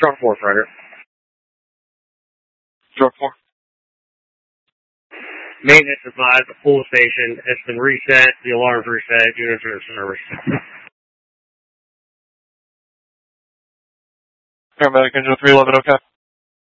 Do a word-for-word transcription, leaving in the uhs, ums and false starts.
Truck four, Frederick. Truck four. Maintenance advised the full station. It's been reset. The alarm's reset. Units are in service. Paramedic engine three eleven, okay.